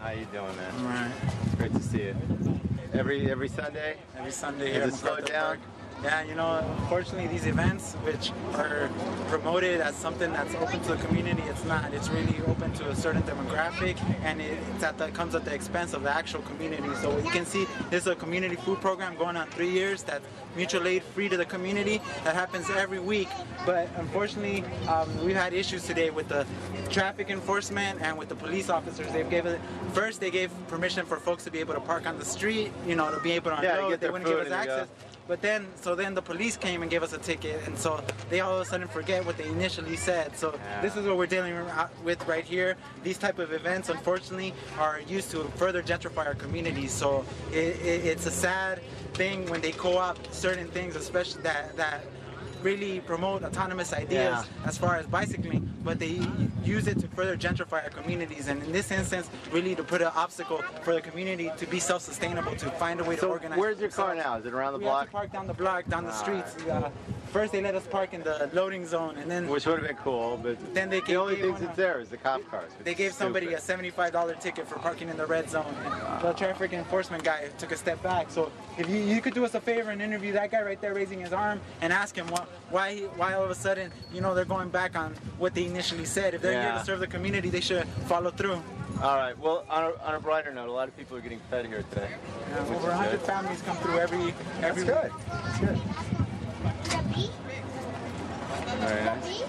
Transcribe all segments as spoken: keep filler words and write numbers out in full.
How you doing, man? All right. It's great to see you. Every every Sunday? Every Sunday Has here. it slowed down? Yeah, you know, unfortunately these events, which are promoted as something that's open to the community, it's not. It's really open to a certain demographic, and it, it's at the, it comes at the expense of the actual community. So you can see this is a community food program going on three years that's mutual aid free to the community. That happens every week. But unfortunately, um, we've had issues today with the traffic enforcement and with the police officers. They've given first they gave permission for folks to be able to park on the street, you know, to be able to unload. Yeah, to get they their wouldn't food give us and they access. But then, so then the police came and gave us a ticket, and so they all of a sudden forget what they initially said. So Yeah. this is what we're dealing with right here. These type of events, unfortunately, are used to further gentrify our communities. So it, it, it's a sad thing when they co-opt certain things, especially that that really promote autonomous ideas Yeah. as far as bicycling, but they use it to further gentrify our communities, and in this instance, really to put an obstacle for the community to be self-sustainable, to find a way to So organize. where's your car themselves. now? Is it around the We block? have to park down the block, down the All streets. Uh, first they let us park in the loading zone, and then Which would have been cool, but Then they the gave only me things one, that's uh, there is the cop cars. which they is gave somebody stupid. a seventy-five dollar ticket for parking in the red zone. And the traffic enforcement guy took a step back. So if you, you could do us a favor and interview that guy right there raising his arm and ask him what, why he, why all of a sudden, you know, they're going back on what they initially said. If they're Yeah. here to serve the community, they should follow through. All right. Well, on a, on a brighter note, a lot of people are getting fed here today. Yeah, which over is one hundred good. families come through every every That's week. good. That's good. Very nice.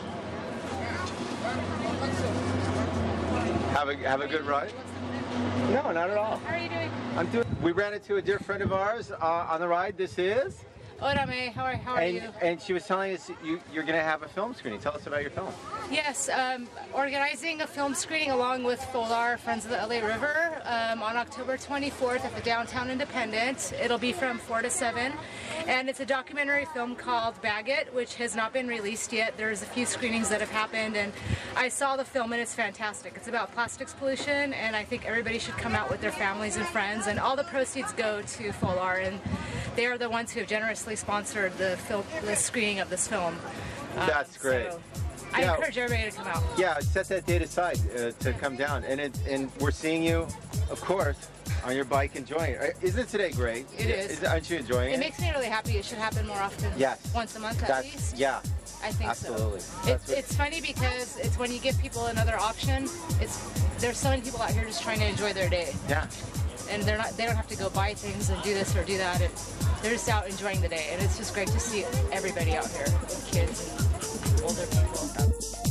Have a have a good ride. No, not at all. How are you doing? I'm doing. We ran into a dear friend of ours uh, on the ride. This is, Hola, May. How are, how are and you? and she was telling us you, you're going to have a film screening. Tell us about your film. Yes, um, organizing a film screening along with FOLAR, Friends of the L A River, um, on October twenty-fourth at the Downtown Independent. It'll be from four to seven, and it's a documentary film called Bag It, which has not been released yet. There's a few screenings that have happened, and I saw the film, and it's fantastic. It's about plastics pollution, and I think everybody should come out with their families and friends, and all the proceeds go to FOLAR, and they are the ones who have generously sponsored the film, the screening of this film. Um, That's great. so I Yeah. encourage everybody to come out. Yeah, set that date aside uh, to come down, and it, and we're seeing you, of course, on your bike enjoying it. Isn't it today great? It is. is aren't you enjoying it? It makes me really happy. It should happen more often. Yes. Once a month at That's, least. Yeah. I think absolutely. so. That's It's, what- it's funny because it's when you give people another option. It's there's so many people out here just trying to enjoy their day, Yeah. and they're not. They don't have to go buy things and do this or do that. It, they're just out enjoying the day, and it's just great to see everybody out here, kids and older people.